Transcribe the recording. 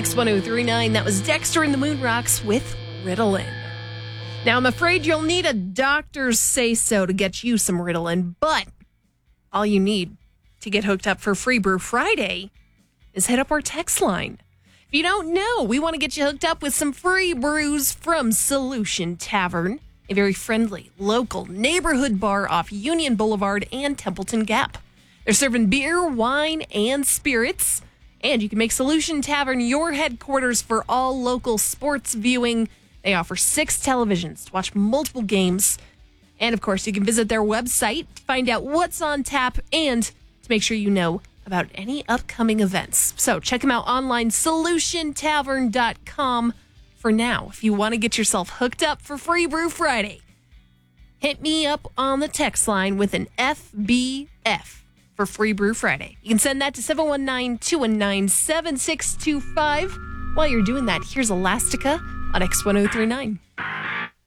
X1039, that was Dexter and the Moon Rocks with Ritalin. Now, I'm afraid you'll need a doctor's say-so to get you some Ritalin, but all you need to get hooked up for Free Brew Friday is hit up our text line. If you don't know, we want to get you hooked up with some free brews from Solution Tavern, a very friendly, local neighborhood bar off Union Boulevard and Templeton Gap. They're serving beer, wine, and spirits, and you can make Solution Tavern your headquarters for all local sports viewing. They offer 6 televisions to watch multiple games, and of course, you can visit their website to find out what's on tap and to make sure you know about any upcoming events. So check them out online, solutiontavern.com. For now, if you want to get yourself hooked up for Free Brew Friday, hit me up on the text line with an FBF for Free Brew Friday. You can send that to 719-219-7625. While you're doing that, here's Elastica on X1039.